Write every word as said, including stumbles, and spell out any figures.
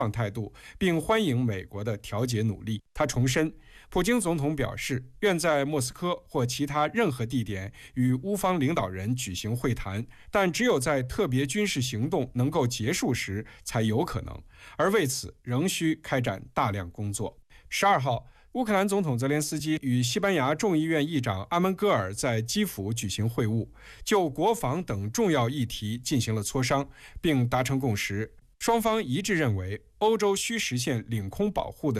态度，并欢迎美国的调解努力。他重申，普京总统表示愿在莫斯科或其他任何地点与乌方领导人举行会谈，但只有在特别军事行动能够结束时才有可能，而为此仍需开展大量工作。十二号，乌克兰总统泽连斯基与西班牙众议院议长阿门戈尔在基辅举行会晤，就国防等重要议题进行了磋商，并达成共识。双方一致认为，欧洲需实现领空保护的